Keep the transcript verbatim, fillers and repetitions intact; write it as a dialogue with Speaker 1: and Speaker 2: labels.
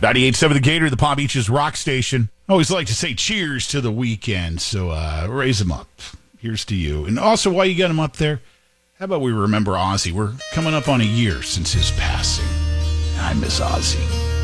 Speaker 1: ninety-eight point seven The Gator, the Palm Beaches rock station. I always like to say cheers to the weekend, so uh, raise them up. Here's to you. And also, while you got him up there, how about we remember Ozzy? We're coming up on a year since his passing. I miss Ozzy.